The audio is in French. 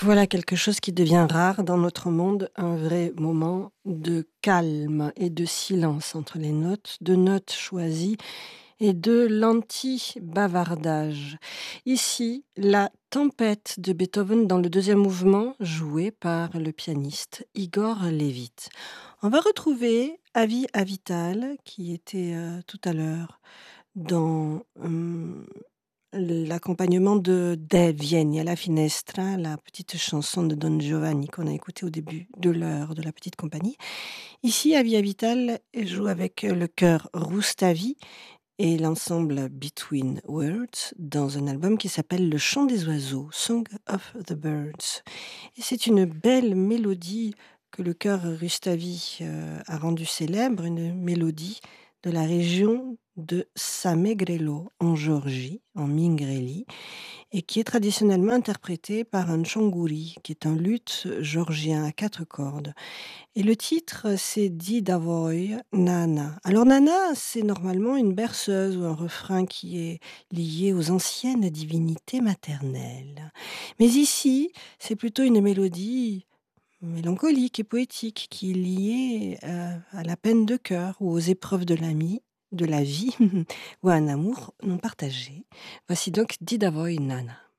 Voilà quelque chose qui devient rare dans notre monde, un vrai moment de calme et de silence entre les notes, de notes choisies et de l'anti-bavardage. Ici, la tempête de Beethoven dans le deuxième mouvement, joué par le pianiste Igor Levit. On va retrouver Avi Avital, qui était tout à l'heure dans l'accompagnement de Deh Vieni alla finestra, la petite chanson de Don Giovanni qu'on a écoutée au début de l'heure de la petite compagnie. Ici, Avia Vital joue avec le chœur Roustavi et l'ensemble Between Words dans un album qui s'appelle Le Chant des oiseaux, Song of the Birds. Et c'est une belle mélodie que le chœur Rustavi a rendue célèbre, une mélodie de la région de Samegrelo en Géorgie, en Mingrélie, et qui est traditionnellement interprétée par un chongouri, qui est un luth géorgien à 4 cordes. Et le titre, c'est Di Davoy Nana. Alors Nana, c'est normalement une berceuse ou un refrain qui est lié aux anciennes divinités maternelles. Mais ici, c'est plutôt une mélodie mélancolique et poétique qui est liée à la peine de cœur ou aux épreuves de la vie ou à un amour non partagé. Voici donc Di Davoy Nana.